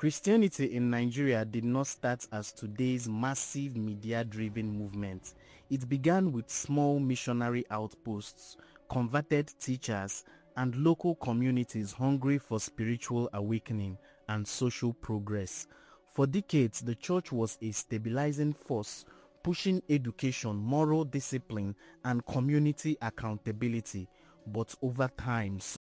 Christianity in Nigeria did not start as today's massive media-driven movement. It began with small missionary outposts, converted teachers, and local communities hungry for spiritual awakening and social progress. For decades, the church was a stabilizing force, pushing education, moral discipline, and community accountability. But over time,